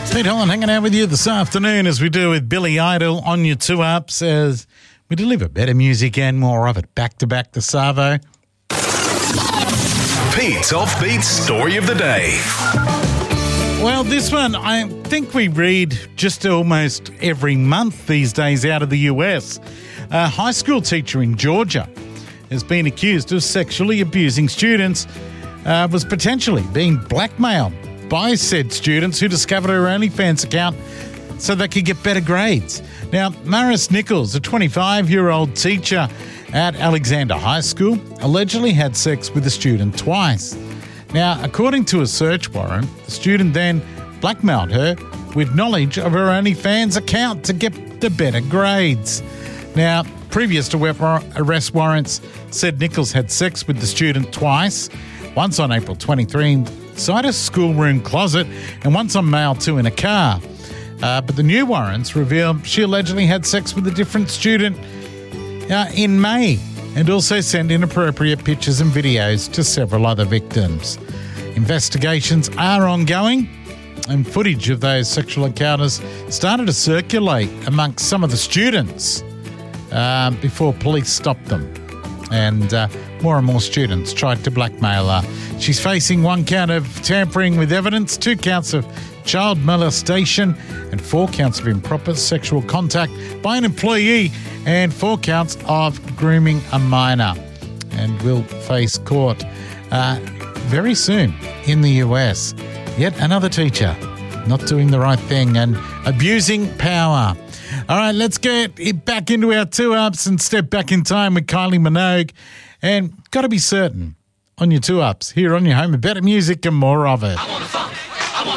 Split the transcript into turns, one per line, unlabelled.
Pete Holland hanging out with you this afternoon as we do with Billy Idol on your 2-ups as we deliver better music and more of it back to back to Savo.
Pete's Offbeat Story of the Day.
Well, this one I think we read just almost every month these days out of the US. A high school teacher in Georgia has been accused of sexually abusing students, was potentially being blackmailed by said students who discovered her OnlyFans account so they could get better grades. Now, Maris Nichols, a 25-year-old teacher at Alexander High School, allegedly had sex with a student twice. Now, according to a search warrant, the student then blackmailed her with knowledge of her OnlyFans account to get the better grades. Now, previous arrest warrants said Nichols had sex with the student twice, once on April 23 inside a schoolroom closet and once on May 2 in a car. But the new warrants reveal she allegedly had sex with a different student in May and also sent inappropriate pictures and videos to several other victims. Investigations are ongoing and footage of those sexual encounters started to circulate amongst some of the students before police stopped them. And more and more students tried to blackmail her. She's facing 1 count of tampering with evidence, 2 counts of child molestation and 4 counts of improper sexual contact by an employee and 4 counts of grooming a minor, and will face court very soon in the US. Yet another teacher not doing the right thing and abusing power. All right, let's get back into our 2-ups and step back in time with Kylie Minogue. And got to be certain on your 2-ups here on your home of better music and more of it.